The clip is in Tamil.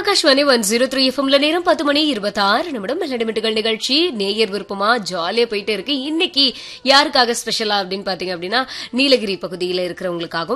ஆகாஷ்வாணி 103 எஃப்எம்ல நேரம் 10:26 மெல்லடிமிட்டுகள் நிகழ்ச்சி நேயர் விருப்பமா ஜாலியா போயிட்டே இருக்கு. இன்னைக்கு யாருக்காக ஸ்பெஷலா அப்படின்னு பாத்தீங்க அப்படின்னா நீலகிரி பகுதியில இருக்கிறவங்களுக்காகவும்